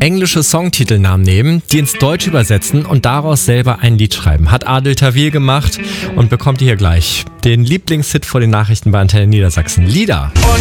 englische Songtitelnamen nehmen, die ins Deutsche übersetzen und daraus selber ein Lied schreiben. Hat Adel Tawil gemacht und bekommt ihr hier gleich den Lieblingshit vor den Nachrichten bei Antenne Niedersachsen. Lieder. Und